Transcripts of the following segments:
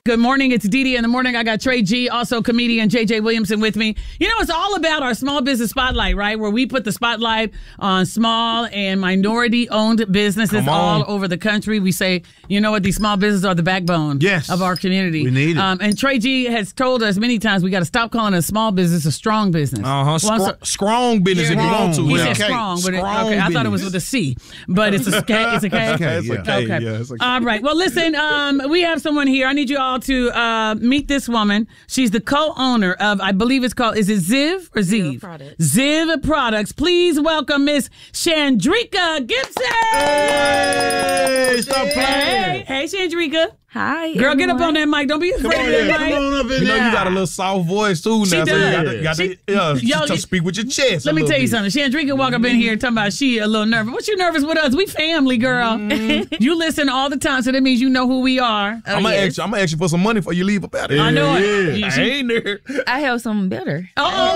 Good morning. It's Dee Dee in the morning. I got Trey G, also comedian JJ Williamson with me. You know, it's all about our small business spotlight, right? Where we put the spotlight on small and minority-owned businesses all over the country. We say, you know what? These small businesses are the backbone of our community. We need it. And Trey G has told us many times we got to stop calling a small business a strong business. Strong business if you want to. He said strong, but I thought it was with a C, but it's a K. It's a K. It's a K. Okay. Yeah, it's a K. All right. Well, listen. We have someone here. I need you all to meet this woman. She's the co-owner of, I believe it's called, is it Ziv or Ziv? Ziv Products. Ziv Products. Please welcome Miss Chandrika Gibson. Hey, stop playing. Hey, Chandrika. Hi, Girl, everyone. get up on that mic. Don't be afraid of that mic. Come on up in there. You know you got a little soft voice too now. She So does. you got to speak with your chest. Let me tell you something. Chandrika walk up in here talking about she a little nervous. What you nervous with us? We family, girl. You listen all the time, so that means you know who we are. I'm gonna ask you for some money before you leave up out of here. I know it. it. I ain't there. I have something better.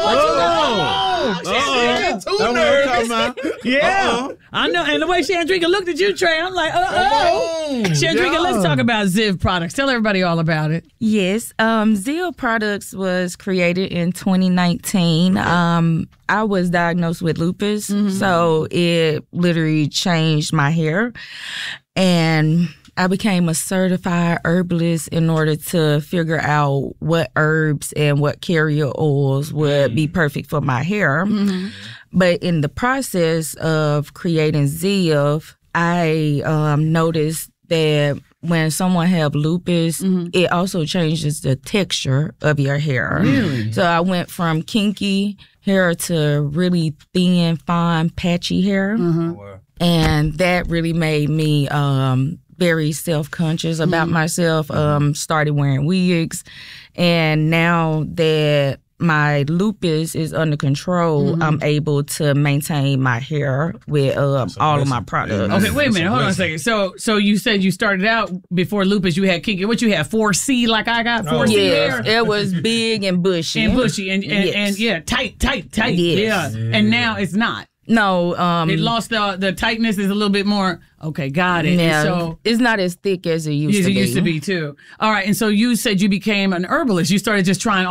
What That's you what I'm talking about. Yeah. I know. And the way Chandrika looked at you, Trey, I'm like, Chandrika, let's talk about Ziv Products. Tell everybody all about it. Yes, Ziv Products was created in 2019. I was diagnosed with lupus, so it literally changed my hair. And I became a certified herbalist in order to figure out what herbs and what carrier oils would be perfect for my hair. But in the process of creating Ziv, I noticed that when someone have lupus, it also changes the texture of your hair. Really? So I went from kinky hair to really thin, fine, patchy hair. And that really made me very self-conscious about myself, started wearing wigs. And now that my lupus is under control, I'm able to maintain my hair with all of my products. Okay, wait a minute. Hold on a second. So you said you started out before lupus, you had kinky. What you had, 4C like I got? 4C hair? It was big and bushy. And bushy and yeah, tight. Yes. Yeah. And now it's not. No. It lost the tightness is a little bit more. Okay, got it. Yeah, so it's not as thick as it used to be. It used to be too. All right, and so you said you became an herbalist. You started just trying